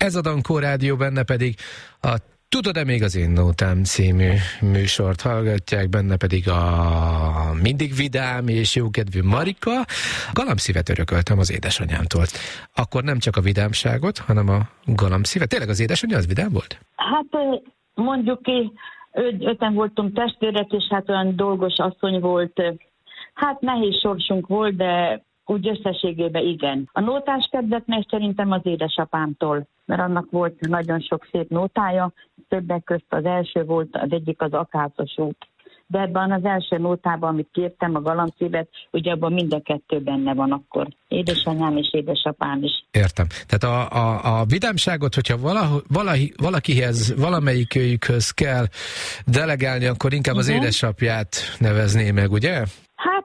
Ez a Dankó Rádió, benne pedig a Tudod-e még az én nótám című műsort hallgatják, benne pedig a mindig vidám és jókedvű Marika. Galamszívet örököltem az édesanyámtól. Akkor nem csak a vidámságot, hanem a galamszívet. Tényleg az édesanyja az vidám volt? Hát mondjuk ki, öten voltunk testvérek, és hát olyan dolgos asszony volt. Hát nehéz sorsunk volt, de úgy összességében igen. A nótás kedvet meg szerintem az édesapámtól, mert annak volt nagyon sok szép nótája, többek közt az első volt, az egyik az Akácos út. De ebben az első nótában, amit kértem, a galamszívet, ugye abban mind a kettő benne van akkor. Édesanyám és édesapám is. Értem. Tehát a vidámságot, hogyha valakihez, valamelyikőjükhöz kell delegálni, akkor inkább az édesapját nevezné meg, ugye? Hát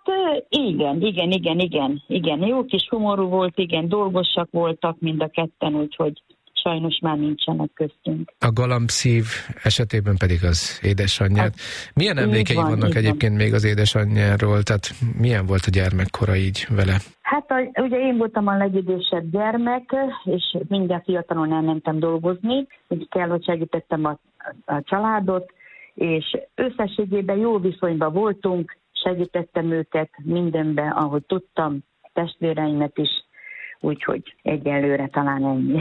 igen. Jó kis humorú volt, igen, dolgosak voltak mind a ketten, úgyhogy sajnos már nincsenek köztünk. A galamszív esetében pedig az édesanyját. Milyen emlékei vannak egyébként még az édesanyjáról? Tehát milyen volt a gyermekkora így vele? Hát ugye én voltam a legidősebb gyermek, és mindjárt fiatalon elmentem dolgozni, úgy kell, hogy segítettem a családot, és összességében jó viszonyban voltunk, segítettem őket mindenben, ahogy tudtam, testvéreimet is, úgyhogy egyelőre talán ennyi.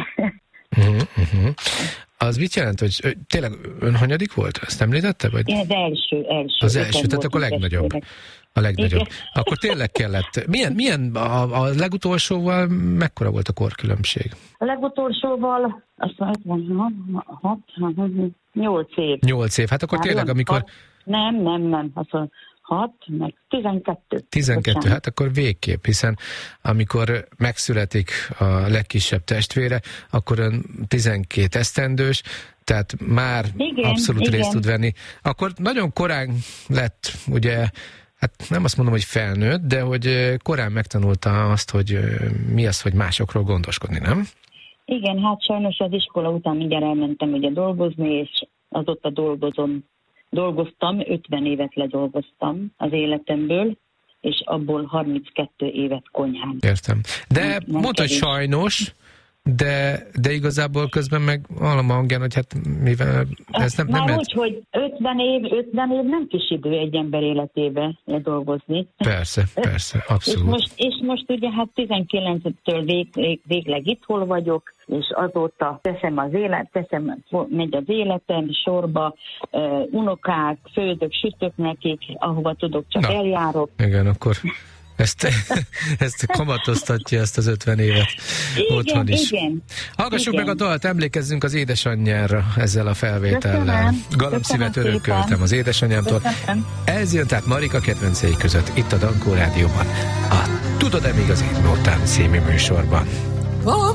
Az mit jelent, hogy tényleg ön hanyadik volt? Ezt említette? Vagy? Én az első. Az első, tehát akkor a legnagyobb. A legnagyobb. Akkor tényleg kellett. Milyen a legutolsóval mekkora volt a korkülönbség? A legutolsóval azt mondom, 8 év. 8 év, hát akkor tényleg, amikor... Nem, azt mondom, 6, meg 12. 12, hát akkor végképp, hiszen amikor megszületik a legkisebb testvére, akkor ön 12 esztendős, tehát már abszolút részt tud venni. Akkor nagyon korán lett, ugye, hát nem azt mondom, hogy felnőtt, de hogy korán megtanulta azt, hogy mi az, hogy másokról gondoskodni, nem? Igen, hát sajnos az iskola után mindjárt elmentem ugye dolgozni, és azóta dolgoztam, 50 évet ledolgoztam az életemből, és abból 32 évet konyhán. Értem. De mondta, hogy sajnos, de igazából közben meg hallom a hangján, hogy hát mivel ez nem... Már úgy, hogy 50 év nem kis idő egy ember életébe dolgozni. Persze, abszolút. És most ugye hát 19-től végleg itthon vagyok, és azóta megy az életem sorba, unokák, főzök, sütök nekik, ahova tudok, csak eljárok. Igen, akkor... Ezt kamatoztatja, ezt az 50 évet otthon is. Igen. Hallgassuk meg a dalt, emlékezzünk az édesanyjára ezzel a felvétellel. Galamszívet örököltem az édesanyámtól. Ez jön tehát Marika kedvencei között, itt a Dankó Rádióban. A Tudod-e még az én nótám című műsorban.